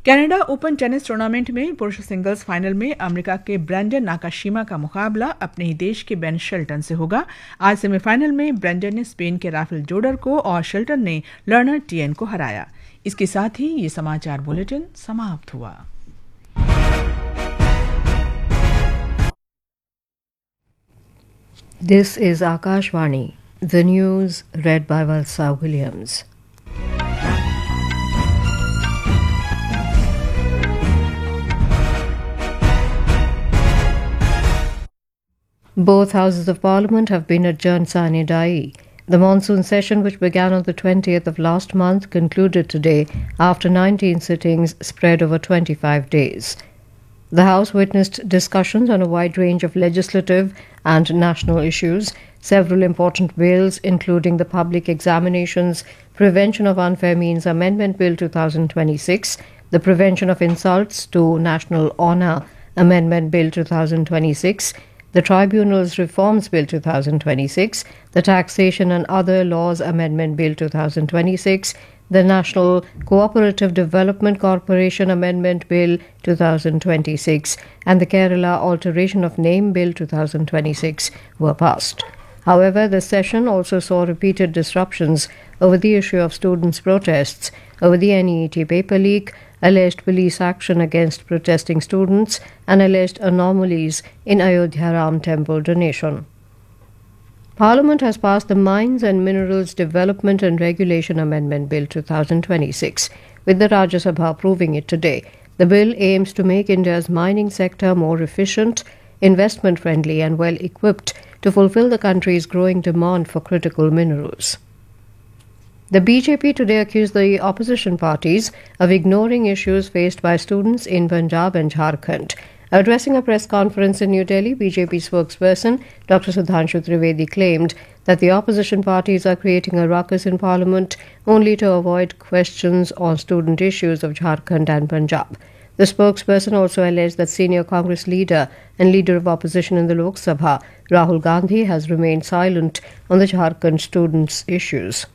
Canada open tennis tournament में पुरुष singles final में अमेरिका के ब्रेंडन नाकाशिमा का मुकाबला अपने ही देश के बेन शेल्टन से होगा। आज सेमीफाइनल में ब्रेंडन ने स्पेन के राफेल जोडर को और शेल्टन ने लर्नर टिएन को हराया। इसके साथ ही ये समाचार बुलेटिन समाप्त हुआ। This is Akashvani, the news read by Valsa Williams. Both houses of parliament have been adjourned sine die. The monsoon session, which began on the 20th of last month, concluded today after 19 sittings spread over 25 days. The House witnessed discussions on a wide range of legislative and national issues. Several important bills, including the Public Examinations Prevention of Unfair Means Amendment Bill 2026, the Prevention of Insults to National Honour Amendment Bill 2026, the Tribunals Reforms Bill 2026, the Taxation and Other Laws Amendment Bill 2026, the National Cooperative Development Corporation Amendment Bill 2026 and the Kerala Alteration of Name Bill 2026 were passed. However, the session also saw repeated disruptions over the issue of students' protests over the NEET paper leak, alleged police action against protesting students, and alleged anomalies in Ayodhya Ram Temple donation. Parliament has passed the Mines and Minerals Development and Regulation Amendment Bill 2026, with the Rajya Sabha approving it today. The bill aims to make India's mining sector more efficient, investment-friendly and well-equipped to fulfill the country's growing demand for critical minerals. The BJP today accused the opposition parties of ignoring issues faced by students in Punjab and Jharkhand. Addressing a press conference in New Delhi, BJP spokesperson Dr. Sudhanshu Trivedi claimed that the opposition parties are creating a ruckus in Parliament only to avoid questions on student issues of Jharkhand and Punjab. The spokesperson also alleged that senior Congress leader and leader of opposition in the Lok Sabha, Rahul Gandhi, has remained silent on the Jharkhand students' issues.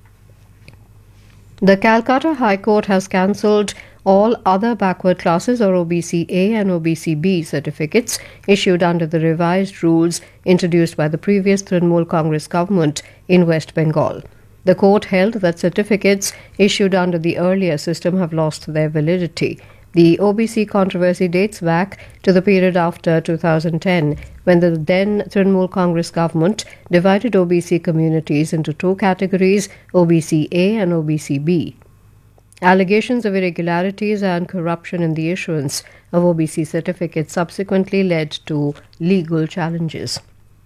The Calcutta High Court has cancelled all other backward classes or OBC A and OBC B certificates issued under the revised rules introduced by the previous Trinamool Congress government in West Bengal. The court held that certificates issued under the earlier system have lost their validity. The OBC controversy dates back to the period after 2010, when the then Trinamool Congress government divided OBC communities into two categories, OBC A and OBC B. Allegations of irregularities and corruption in the issuance of OBC certificates subsequently led to legal challenges.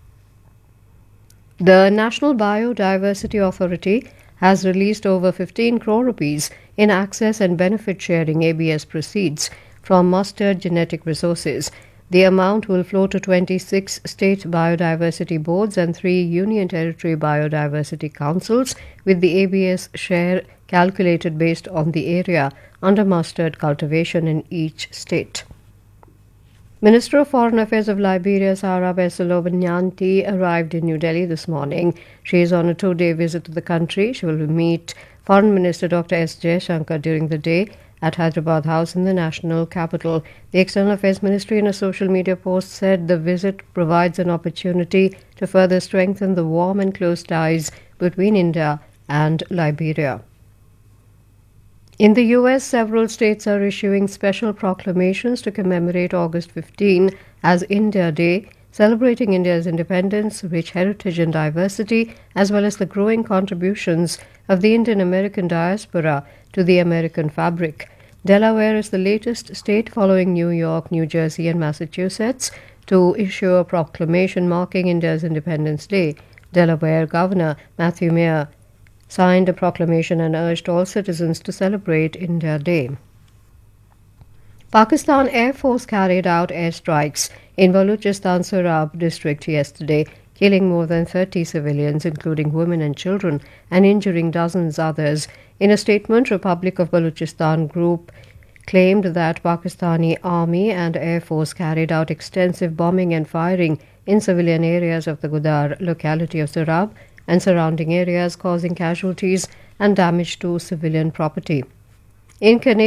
The National Biodiversity Authority has released over 15 crore rupees in access and benefit sharing ABS proceeds from mustard genetic resources. The amount will flow to 26 state biodiversity boards and 3 union territory biodiversity councils, with the ABS share calculated based on the area under mustard cultivation in each state. Minister of Foreign Affairs of Liberia, Sarah Besselo Nyanti, arrived in New Delhi this morning. She is on a 2-day visit to the country. She will meet Foreign Minister Dr. S. Jaishankar during the day at Hyderabad House in the national capital. The External Affairs Ministry in a social media post said the visit provides an opportunity to further strengthen the warm and close ties between India and Liberia. In the U.S., several states are issuing special proclamations to commemorate August 15 as India Day, celebrating India's independence, rich heritage and diversity, as well as the growing contributions of the Indian-American diaspora to the American fabric. Delaware is the latest state, following New York, New Jersey and Massachusetts, to issue a proclamation marking India's Independence Day. Delaware Governor Matthew Mayer signed a proclamation and urged all citizens to celebrate India Day. Pakistan Air Force carried out airstrikes in Balochistan Sorab district yesterday, killing more than 30 civilians, including women and children, and injuring dozens others. In a statement, Republic of Balochistan Group claimed that Pakistani Army and Air Force carried out extensive bombing and firing in civilian areas of the Gudar locality of Sorab and surrounding areas, causing casualties and damage to civilian property. In